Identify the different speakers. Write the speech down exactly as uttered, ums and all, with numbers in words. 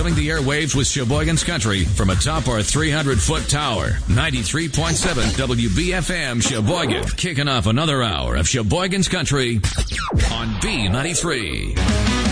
Speaker 1: filling the airwaves with Sheboygan's Country from atop our three hundred foot tower. ninety-three point seven W B F M Sheboygan. Kicking off another hour of Sheboygan's Country on B ninety-three.